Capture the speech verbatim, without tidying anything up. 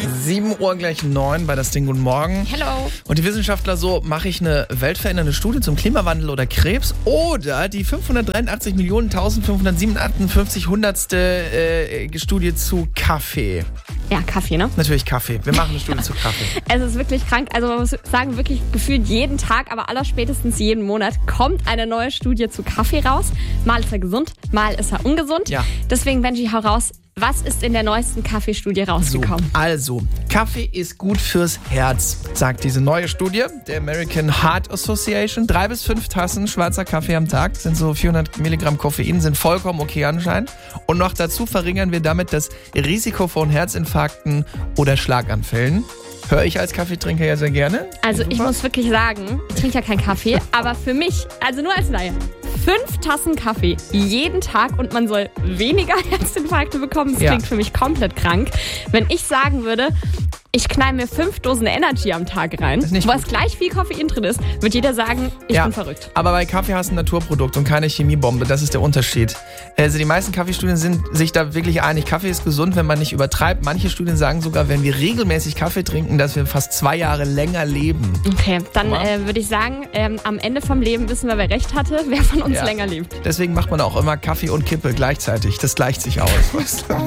sieben Uhr gleich neun bei das Ding. Guten Morgen. Hello. Und die Wissenschaftler so, mache ich eine weltverändernde Studie zum Klimawandel oder Krebs oder die fünfhundertdreiundachtzig Millionen eintausendfünfhundertsiebenundfünfzig hundertste äh, Studie zu Kaffee? Ja, Kaffee, ne? Natürlich Kaffee. Wir machen eine Studie zu Kaffee. Es ist wirklich krank. Also man muss sagen, wirklich gefühlt jeden Tag, aber allerspätestens jeden Monat kommt eine neue Studie zu Kaffee raus. Mal ist er gesund, mal ist er ungesund. Ja. Deswegen, Benji, hau raus. Was ist in der neuesten Kaffeestudie rausgekommen? So, also, Kaffee ist gut fürs Herz, sagt diese neue Studie der American Heart Association. Drei bis fünf Tassen schwarzer Kaffee am Tag, sind so vierhundert Milligramm Koffein, sind vollkommen okay anscheinend. Und noch dazu verringern wir damit das Risiko von Herzinfarkten oder Schlaganfällen. Höre ich als Kaffeetrinker ja sehr gerne. Also ich muss wirklich sagen, ich trinke ja keinen Kaffee, aber für mich, also nur als Laie, fünf Tassen Kaffee jeden Tag und man soll weniger Herzinfarkte bekommen, das Ja. klingt für mich komplett krank. Wenn ich sagen würde, ich knall mir fünf Dosen Energy am Tag rein, Das ist nicht wo gut. es gleich viel Koffein drin ist, wird jeder sagen, ich Ja, bin verrückt. aber bei Kaffee hast du ein Naturprodukt und keine Chemiebombe. Das ist der Unterschied. Also die meisten Kaffeestudien sind sich da wirklich einig. Kaffee ist gesund, wenn man nicht übertreibt. Manche Studien sagen sogar, wenn wir regelmäßig Kaffee trinken, dass wir fast zwei Jahre länger leben. Okay, dann Guck mal. äh, würde ich sagen, ähm, am Ende vom Leben wissen wir, wer recht hatte, wer von uns Ja. länger lebt. Deswegen macht man auch immer Kaffee und Kippe gleichzeitig. Das gleicht sich aus. Weißt du?